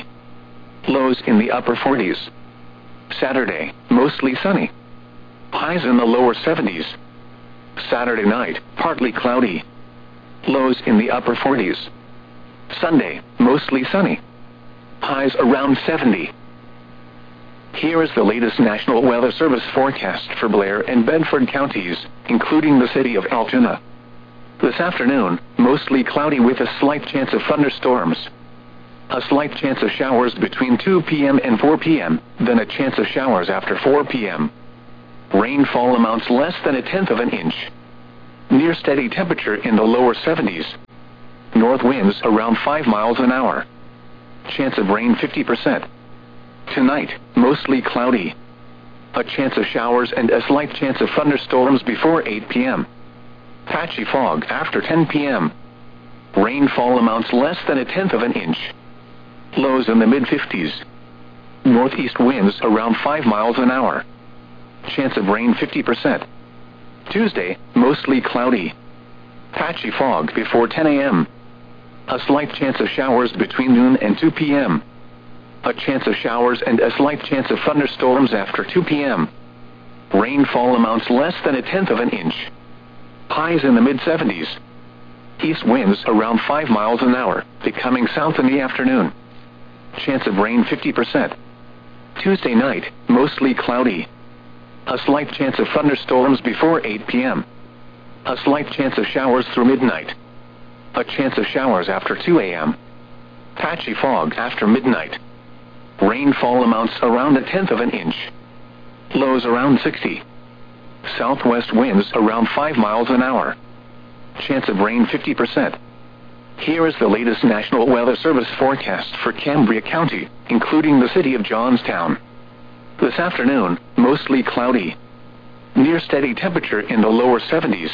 Lows in the upper forties. Saturday, mostly sunny. Highs in the lower seventies. Saturday night, partly cloudy. Lows in the upper forties. Sunday, mostly sunny. Highs around seventy. Here is the latest National Weather Service forecast for Blair and Bedford counties, including the city of Altoona. This afternoon, mostly cloudy with a slight chance of thunderstorms. A slight chance of showers between two p m and four p m, then a chance of showers after four p m Rainfall amounts less than a tenth of an inch. Near steady temperature in the lower seventies. North winds around five miles an hour. Chance of rain fifty percent. Tonight, mostly cloudy. A chance of showers and a slight chance of thunderstorms before eight p m Patchy fog after ten p m Rainfall amounts less than a tenth of an inch. Lows in the mid fifties. Northeast winds around five miles an hour. Chance of rain fifty percent. Tuesday, mostly cloudy. Patchy fog before ten a m A slight chance of showers between noon and two p m A chance of showers and a slight chance of thunderstorms after two p m Rainfall amounts less than a tenth of an inch. Highs in the mid seventies. East winds around five miles an hour, becoming south in the afternoon. Chance of rain fifty percent. Tuesday night, mostly cloudy. A slight chance of thunderstorms before eight p m A slight chance of showers through midnight. A chance of showers after two a m Patchy fog after midnight. Rainfall amounts around a tenth of an inch. Lows around sixty. Southwest winds around five miles an hour. Chance of rain fifty percent. Here is the latest National Weather Service forecast for Cambria County, including the city of Johnstown. This afternoon, mostly cloudy. Near steady temperature in the lower seventies.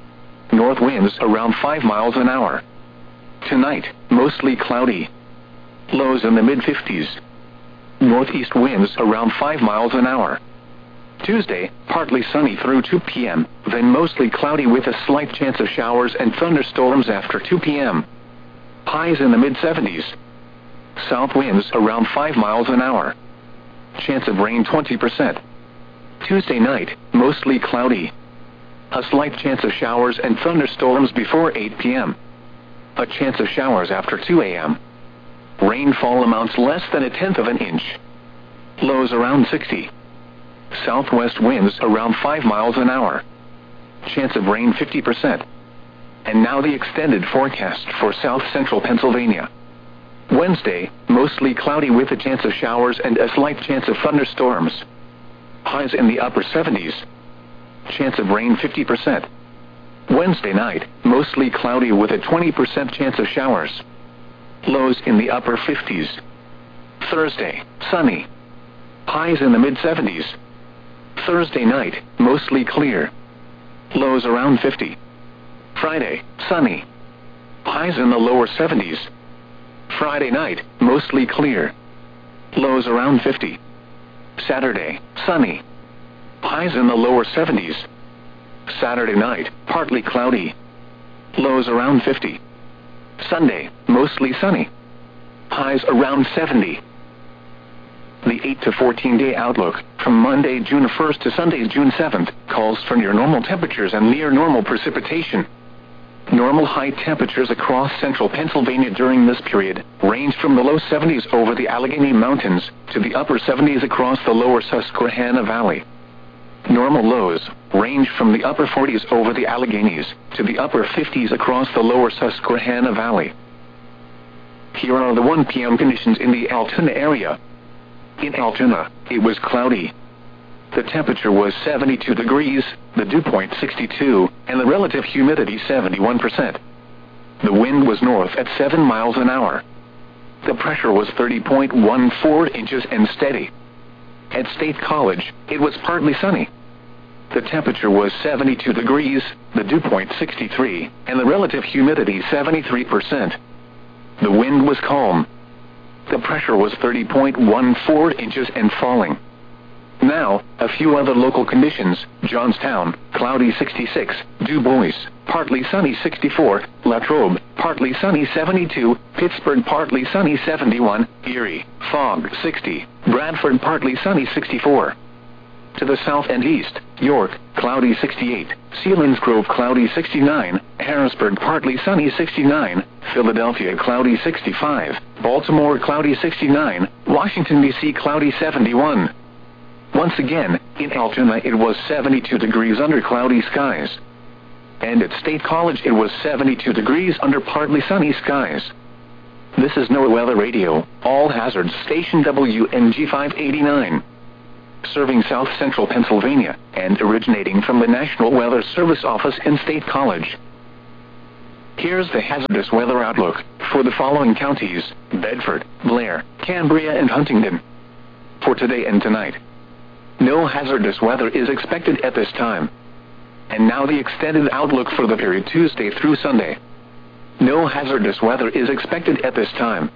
North winds around five miles an hour. Tonight, mostly cloudy. Lows in the mid fifties. Northeast winds around five miles an hour. Tuesday, partly sunny through two p m, then mostly cloudy with a slight chance of showers and thunderstorms after two p m Highs in the mid seventies. South winds around five miles an hour. Chance of rain twenty percent. Tuesday night, mostly cloudy. A slight chance of showers and thunderstorms before eight p m A chance of showers after two a m Rainfall amounts less than a tenth of an inch. Lows around sixty. Southwest winds around five miles an hour. Chance of rain fifty percent. And now the extended forecast for south central Pennsylvania. Wednesday, mostly cloudy with a chance of showers and a slight chance of thunderstorms. Highs in the upper seventies. Chance of rain fifty percent. Wednesday night, mostly cloudy with a twenty percent chance of showers. Lows in the upper fifties. Thursday, sunny. Highs in the mid seventies. Thursday night, mostly clear. Lows around fifty. Friday, sunny. Highs in the lower seventies. Friday night, mostly clear. Lows around fifty. Saturday, sunny. Highs in the lower seventies. Saturday night, partly cloudy. Lows around fifty. Sunday, mostly sunny. Highs around seventy. The eight to fourteen day outlook, from Monday, June first to Sunday, June seventh, calls for near normal temperatures and near normal precipitation. Normal high temperatures across central Pennsylvania during this period range from the low seventies over the Allegheny Mountains to the upper seventies across the lower Susquehanna Valley. Normal lows range from the upper forties over the Alleghenies to the upper fifties across the lower Susquehanna Valley. Here are the one p m conditions in the Altoona area. In Altoona, it was cloudy. The temperature was seventy-two degrees, the dew point sixty-two, and the relative humidity seventy-one percent. The wind was north at seven miles an hour. The pressure was thirty point one four inches and steady. At State College, it was partly sunny. The temperature was seventy-two degrees, the dew point sixty-three, and the relative humidity seventy-three percent. The wind was calm. The pressure was thirty point one four inches and falling. Now, a few other local conditions: Johnstown, cloudy sixty-six, Du Bois, partly sunny sixty-four, Latrobe, partly sunny seventy-two, Pittsburgh, partly sunny seventy-one, Erie, fog sixty, Bradford, partly sunny sixty-four. To the south and east, York, cloudy sixty-eight, Selinsgrove, cloudy sixty-nine, Harrisburg, partly sunny sixty-nine, Philadelphia, cloudy sixty-five, Baltimore, cloudy sixty-nine, Washington, D C, cloudy seventy-one. Once again, in Altoona it was seventy-two degrees under cloudy skies. And at State College it was seventy-two degrees under partly sunny skies. This is NOAA Weather Radio, All Hazards Station W N G five eighty-nine. Serving South Central Pennsylvania, and originating from the National Weather Service office in State College. Here's the hazardous weather outlook for the following counties: Bedford, Blair, Cambria, and Huntingdon. For today and tonight, no hazardous weather is expected at this time. And now the extended outlook for the period Tuesday through Sunday. No hazardous weather is expected at this time.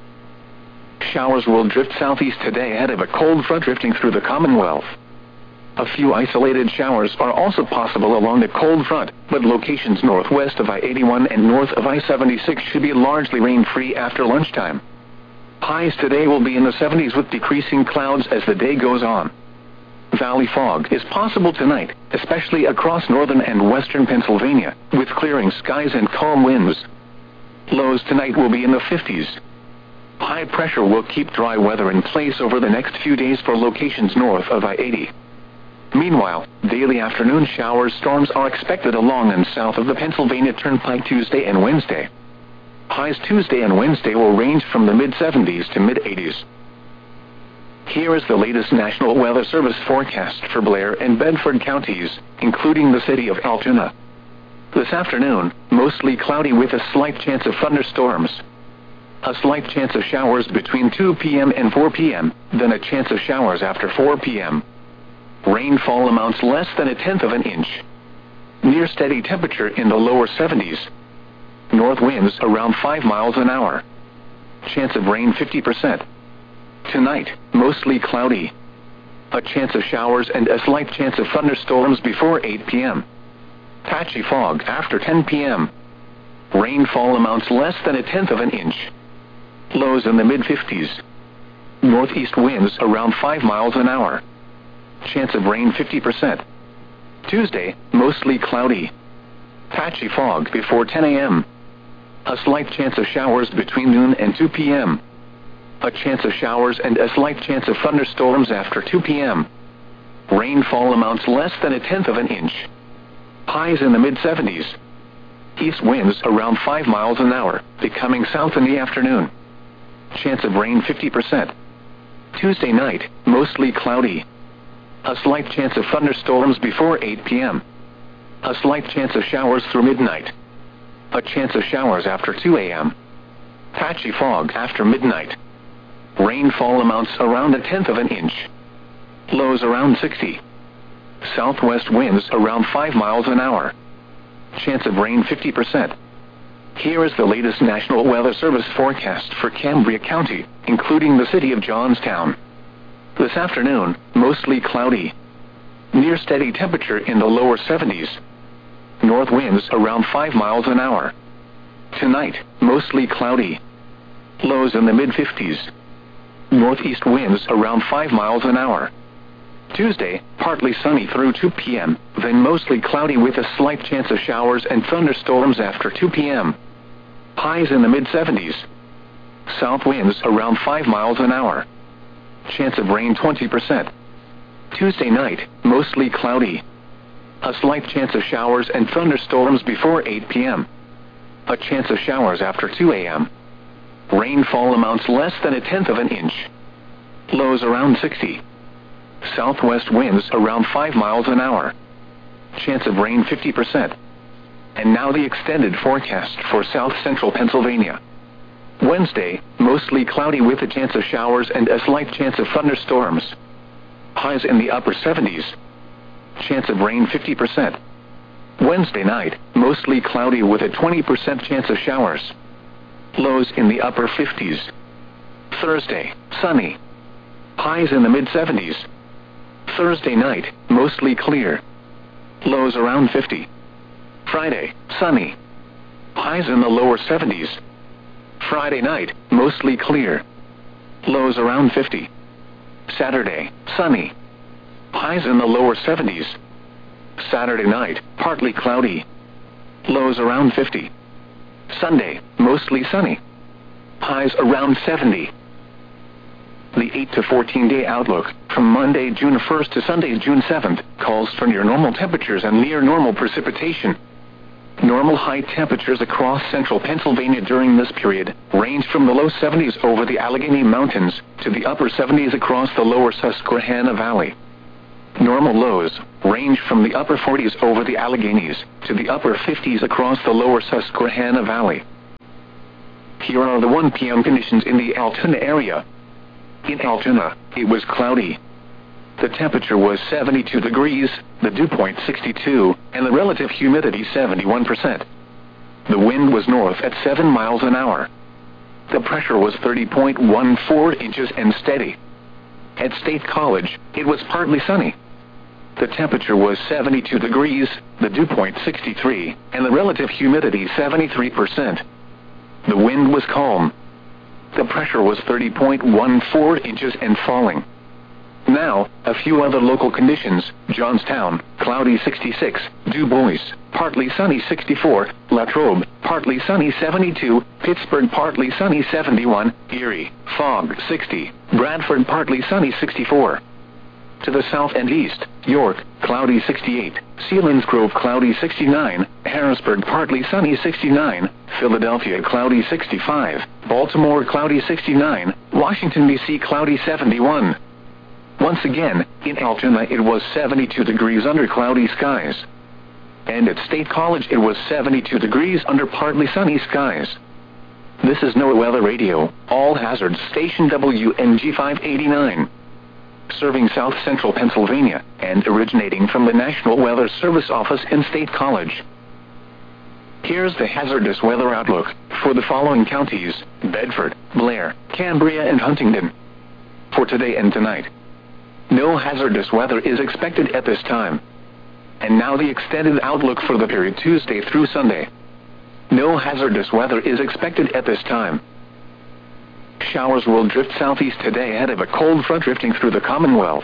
Showers will drift southeast today ahead of a cold front drifting through the Commonwealth. A few isolated showers are also possible along the cold front, but locations northwest of I eighty-one and north of I seventy-six should be largely rain-free after lunchtime. Highs today will be in the seventies with decreasing clouds as the day goes on. Valley fog is possible tonight, especially across northern and western Pennsylvania, with clearing skies and calm winds. Lows tonight will be in the fifties. High pressure will keep dry weather in place over the next few days for locations north of I eighty. Meanwhile, daily afternoon showers storms are expected along and south of the Pennsylvania Turnpike Tuesday and Wednesday. Highs Tuesday and Wednesday will range from the mid-seventies to mid-eighties. Here is the latest National Weather Service forecast for Blair and Bedford counties, including the city of Altoona. This afternoon, mostly cloudy with a slight chance of thunderstorms. A slight chance of showers between two p m and four p m, then a chance of showers after four p m Rainfall amounts less than a tenth of an inch. Near steady temperature in the lower seventies. North winds around five miles an hour. Chance of rain fifty percent. Tonight, mostly cloudy. A chance of showers and a slight chance of thunderstorms before eight p m Patchy fog after ten p m Rainfall amounts less than a tenth of an inch. Lows in the mid-fifties. Northeast winds around five miles an hour. Chance of rain fifty percent. Tuesday, mostly cloudy. Patchy fog before ten a m A slight chance of showers between noon and two p m A chance of showers and a slight chance of thunderstorms after two p m Rainfall amounts less than a tenth of an inch. Highs in the mid-seventies. East winds around five miles an hour, becoming south in the afternoon. Chance of rain fifty percent. Tuesday night, mostly cloudy. A slight chance of thunderstorms before eight p m A slight chance of showers through midnight. A chance of showers after two a m Patchy fog after midnight. Rainfall amounts around a tenth of an inch. Lows around sixty. Southwest winds around five miles an hour. Chance of rain fifty percent. Here is the latest National Weather Service forecast for Cambria County, including the city of Johnstown. This afternoon, mostly cloudy. Near steady temperature in the lower seventies. North winds around five miles an hour. Tonight, mostly cloudy. Lows in the mid-fifties. Northeast winds around five miles an hour. Tuesday, partly sunny through two p m, then mostly cloudy with a slight chance of showers and thunderstorms after two p m Highs in the mid-seventies. South winds around five miles an hour. Chance of rain twenty percent. Tuesday night, mostly cloudy. A slight chance of showers and thunderstorms before eight p m A chance of showers after two a m Rainfall amounts less than a tenth of an inch. Lows around sixty. Southwest winds around five miles an hour. Chance of rain fifty percent. And now the extended forecast for South Central Pennsylvania. Wednesday, mostly cloudy with a chance of showers and a slight chance of thunderstorms. Highs in the upper seventies. Chance of rain fifty percent. Wednesday night, mostly cloudy with a twenty percent chance of showers. Lows in the upper fifties. Thursday, sunny. Highs in the mid-seventies. Thursday night, mostly clear. Lows around fifty. Friday, sunny. Highs in the lower seventies. Friday night, mostly clear. Lows around fifty. Saturday, sunny. Highs in the lower seventies. Saturday night, partly cloudy. Lows around fifty. Sunday, mostly sunny. Highs around seventy. The eight to fourteen day outlook, from Monday, June first to Sunday, June seventh, calls for near normal temperatures and near normal precipitation. Normal high temperatures across central Pennsylvania during this period range from the low seventies over the Allegheny Mountains to the upper seventies across the lower Susquehanna Valley. Normal lows range from the upper forties over the Alleghenies to the upper fifties across the lower Susquehanna Valley. Here are the one p m conditions in the Altoona area. In Altoona, it was cloudy. The temperature was seventy-two degrees, the dew point sixty-two, and the relative humidity seventy-one percent. The wind was north at seven miles an hour. The pressure was thirty point one four inches and steady. At State College, it was partly sunny. The temperature was seventy-two degrees, the dew point sixty-three, and the relative humidity seventy-three percent. The wind was calm. The pressure was thirty point one four inches and falling. Now, a few other local conditions: Johnstown, cloudy sixty-six, Du Bois, partly sunny sixty-four, Latrobe, partly sunny seventy-two, Pittsburgh, partly sunny seventy-one, Erie, fog sixty, Bradford, partly sunny sixty-four. To the south and east, York, cloudy sixty-eight, Selinsgrove, cloudy sixty-nine, Harrisburg, partly sunny sixty-nine, Philadelphia, cloudy sixty-five, Baltimore, cloudy sixty-nine, Washington, D C, cloudy seventy-one. Once again, in Altoona it was seventy-two degrees under cloudy skies. And at State College it was seventy-two degrees under partly sunny skies. This is NOAA Weather Radio, All Hazards Station W N G five eighty-nine. Serving south central Pennsylvania, and originating from the National Weather Service office in State College. Here's the hazardous weather outlook for the following counties: Bedford, Blair, Cambria, and Huntingdon. For today and tonight, no hazardous weather is expected at this time. And now the extended outlook for the period Tuesday through Sunday. No hazardous weather is expected at this time. Showers will drift southeast today ahead of a cold front drifting through the Commonwealth.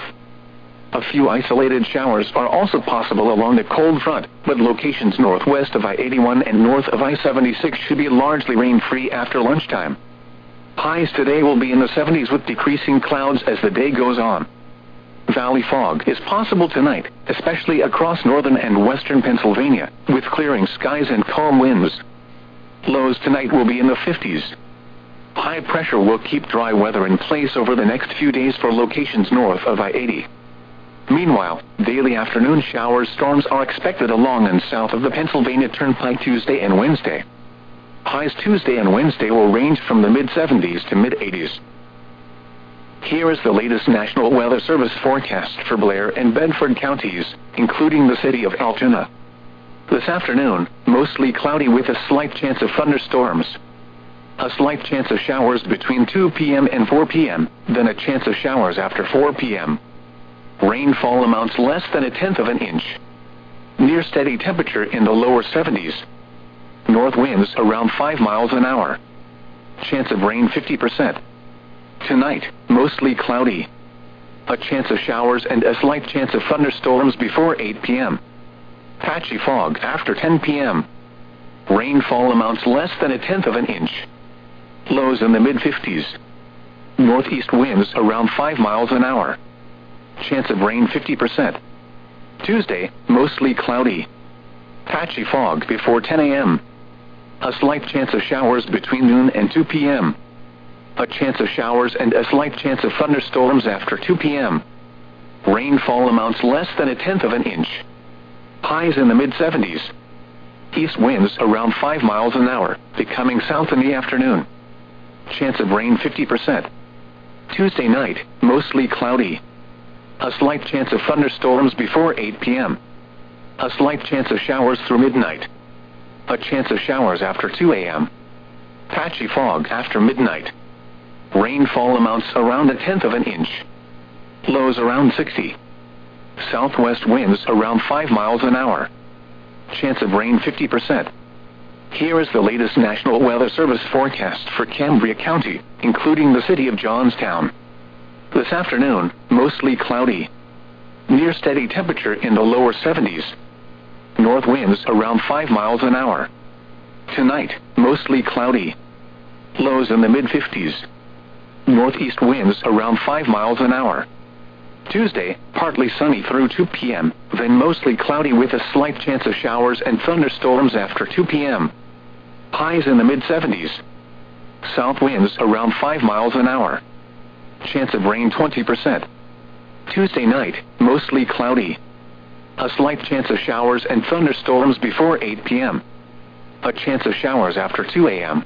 A few isolated showers are also possible along the cold front, but locations northwest of I eighty-one and north of I seventy-six should be largely rain-free after lunchtime. Highs today will be in the seventies with decreasing clouds as the day goes on. Valley fog is possible tonight, especially across northern and western Pennsylvania, with clearing skies and calm winds. Lows tonight will be in the fifties. High pressure will keep dry weather in place over the next few days for locations north of I eighty. Meanwhile, daily afternoon showers storms are expected along and south of the Pennsylvania Turnpike Tuesday and Wednesday. Highs Tuesday and Wednesday will range from the mid-seventies to mid-eighties. Here is the latest National Weather Service forecast for Blair and Bedford counties, including the city of Altoona. This afternoon, mostly cloudy with a slight chance of thunderstorms. A slight chance of showers between two p m and four p m, then a chance of showers after four p m Rainfall amounts less than a tenth of an inch. Near steady temperature in the lower seventies. North winds around five miles an hour. Chance of rain fifty percent. Tonight, mostly cloudy. A chance of showers and a slight chance of thunderstorms before eight p m Patchy fog after ten p m Rainfall amounts less than a tenth of an inch. Lows in the mid-fifties. Northeast winds around five miles an hour. Chance of rain fifty percent. Tuesday, mostly cloudy. Patchy fog before ten a m A slight chance of showers between noon and two p m A chance of showers and a slight chance of thunderstorms after two p m Rainfall amounts less than a tenth of an inch. Highs in the mid-seventies. East winds around five miles an hour, becoming south in the afternoon. Chance of rain fifty percent. Tuesday night, mostly cloudy. A slight chance of thunderstorms before eight p m A slight chance of showers through midnight. A chance of showers after two a m Patchy fog after midnight. Rainfall amounts around a tenth of an inch. Lows around sixty. Southwest winds around five miles an hour. Chance of rain fifty percent. Here is the latest National Weather Service forecast for Cambria County, including the city of Johnstown. This afternoon, mostly cloudy. Near steady temperature in the lower seventies. North winds around five miles an hour. Tonight, mostly cloudy. Lows in the mid-fifties. Northeast winds around five miles an hour. Tuesday, partly sunny through two p m, then mostly cloudy with a slight chance of showers and thunderstorms after two p m Highs in the mid seventies. South winds around five miles an hour. Chance of rain twenty percent. Tuesday night, mostly cloudy. A slight chance of showers and thunderstorms before eight p m A chance of showers after two a m